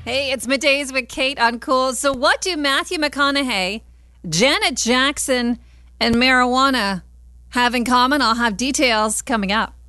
Hey, it's Middays with Kate on Cool. So what do Matthew McConaughey, Janet Jackson, and marijuana have in common? I'll have details coming up.